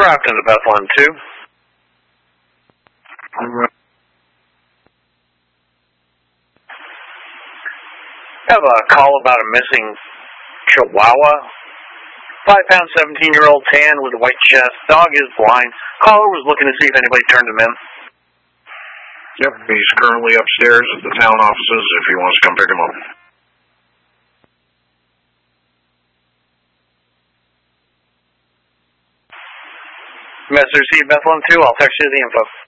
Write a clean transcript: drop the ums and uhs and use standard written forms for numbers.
Grafton to Bethlehem 2. I have a call about a missing Chihuahua. 5-pound, 17-year-old tan with a white chest. Dog is blind. Caller was looking to see if anybody turned him in. Yep, he's currently upstairs at the town offices if he wants to come pick him up. Message received Bethlehem 2. I'll text you the info.